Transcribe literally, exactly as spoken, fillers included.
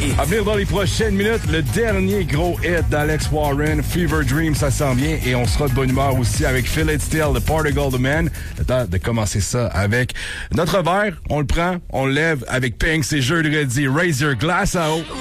hit. À venir dans les prochaines minutes, le dernier gros hit d'Alex Warren, Fever Dream, ça s'en vient. Et on sera de bonne humeur aussi avec Feel It Still, The Particle The Man. Le temps de commencer ça avec notre verre. On le prend, on le lève avec Pink, c'est jeudi. Raise your glass à eau.